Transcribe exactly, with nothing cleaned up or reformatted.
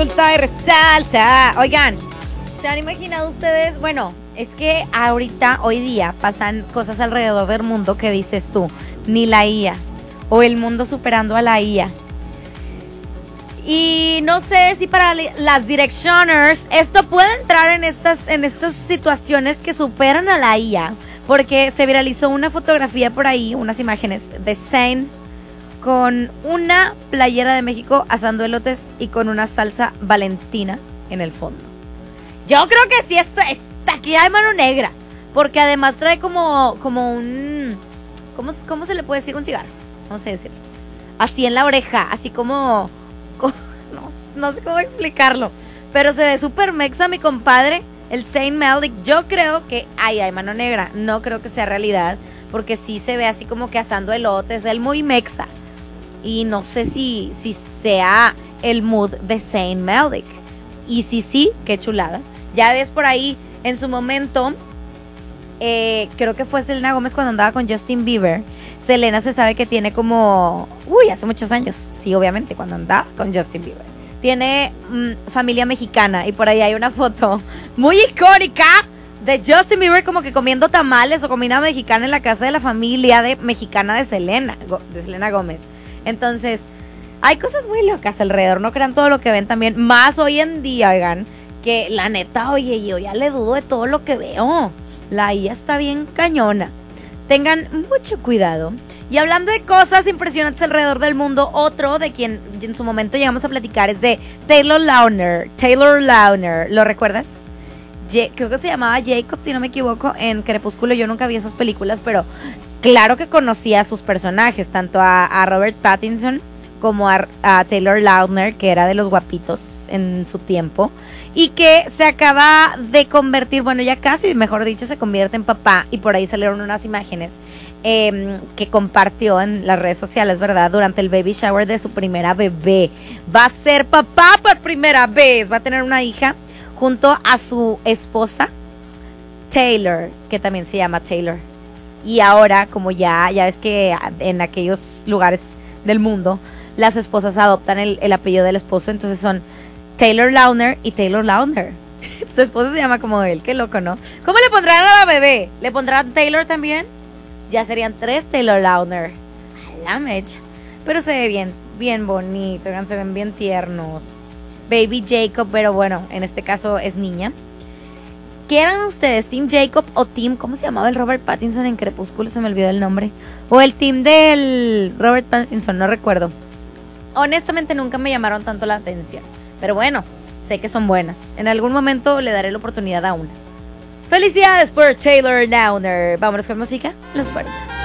resulta y resalta. Oigan, ¿se han imaginado ustedes? Bueno, es que ahorita, hoy día, pasan cosas alrededor del mundo que dices tú, ni la I A, o el mundo superando a la I A. Y no sé si para las Directioners esto puede entrar en estas, en estas situaciones que superan a la I A, porque se viralizó una fotografía por ahí, unas imágenes de Zayn con una playera de México asando elotes y con una salsa Valentina en el fondo. Yo creo que sí, está, está aquí hay mano negra, porque además trae como, como un, ¿cómo, ¿cómo se le puede decir? Un cigarro, vamos a decirlo, así en la oreja, así como, como no, no sé cómo explicarlo, pero se ve súper mexa mi compadre, el Zayn Malik. Yo creo que ahí hay mano negra, no creo que sea realidad, porque sí se ve así como que asando elotes, él muy mexa. Y no sé si, si sea el mood de Zayn Malik. Y si sí, qué chulada. Ya ves por ahí, en su momento, eh, creo que fue Selena Gómez cuando andaba con Justin Bieber. Selena se sabe que tiene como, uy, hace muchos años. Sí, obviamente, cuando andaba con Justin Bieber. Tiene mmm, familia mexicana. Y por ahí hay una foto muy icónica de Justin Bieber como que comiendo tamales o comida mexicana en la casa de la familia de, mexicana de Selena, de Selena Gómez. Entonces, hay cosas muy locas alrededor, no crean todo lo que ven también, más hoy en día, oigan, que la neta, oye, yo ya le dudo de todo lo que veo, la I A está bien cañona, tengan mucho cuidado. Y hablando de cosas impresionantes alrededor del mundo, otro de quien en su momento llegamos a platicar es de Taylor Lautner, Taylor Lautner, ¿lo recuerdas? Ye- creo que se llamaba Jacob, si no me equivoco, en Crepúsculo. Yo nunca vi esas películas, pero claro que conocía a sus personajes, tanto a, a Robert Pattinson como a, a Taylor Lautner, que era de los guapitos en su tiempo, y que se acaba de convertir, bueno, ya casi, mejor dicho, se convierte en papá, y por ahí salieron unas imágenes eh, que compartió en las redes sociales, ¿verdad? Durante el baby shower de su primera bebé. Va a ser papá por primera vez, va a tener una hija junto a su esposa, Taylor, que también se llama Taylor. Y ahora, como ya, ya ves que en aquellos lugares del mundo, las esposas adoptan el, el apellido del esposo, entonces son Taylor Lautner y Taylor Lautner. Su esposa se llama como él, qué loco, ¿no? ¿Cómo le pondrán a la bebé? ¿Le pondrán Taylor también? Ya serían tres Taylor Lautner. A la mecha. Pero se ve bien, bien bonito, se ven bien tiernos. Baby Jacob, pero bueno, en este caso es niña. ¿Qué eran ustedes? ¿Team Jacob o Team, cómo se llamaba el Robert Pattinson en Crepúsculo? Se me olvidó el nombre. O el team del Robert Pattinson, no recuerdo. Honestamente nunca me llamaron tanto la atención. Pero bueno, sé que son buenas. En algún momento le daré la oportunidad a una. Felicidades por Taylor Lautner. Vámonos con música. Los cuarenta.